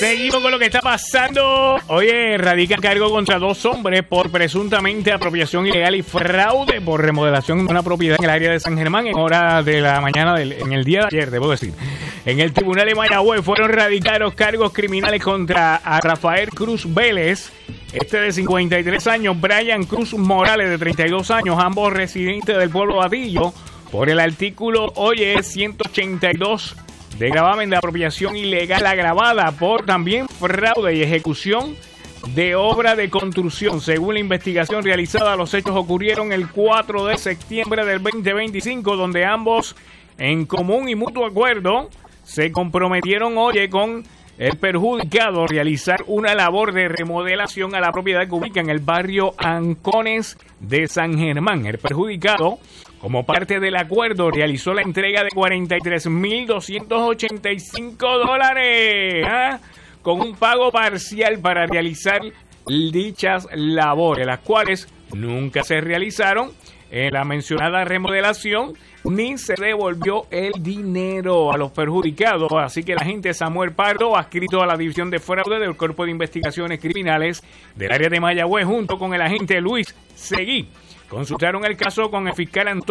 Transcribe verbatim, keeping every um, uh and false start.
Seguimos con lo que está pasando. Oye, radica cargo contra dos hombres por presuntamente apropiación ilegal y fraude por remodelación de una propiedad en el área de San Germán en hora de la mañana del, en el día de ayer, debo decir. En el tribunal de Mayagüez fueron radicados cargos criminales contra a Rafael Cruz Vélez, este de cincuenta y tres años, Brian Cruz Morales de treinta y dos años, ambos residentes del pueblo Batillo, por el artículo, oye, ciento ochenta y dos de gravamen de apropiación ilegal agravada por también fraude y ejecución de obra de construcción. Según la investigación realizada, los hechos ocurrieron el cuatro de septiembre del veinte veinticinco, donde ambos, en común y mutuo acuerdo, se comprometieron, oye, con el perjudicado a realizar una labor de remodelación a la propiedad que ubica en el barrio Ancones de San Germán. El perjudicado, como parte del acuerdo, realizó la entrega de cuarenta y tres mil doscientos ochenta y cinco dólares, ¿eh? con un pago parcial para realizar dichas labores, las cuales nunca se realizaron en la mencionada remodelación, ni se devolvió el dinero a los perjudicados. Así que el agente Samuel Pardo, adscrito a la División de Fraude del Cuerpo de Investigaciones Criminales del área de Mayagüez, junto con el agente Luis Seguí, consultaron el caso con el fiscal Antonio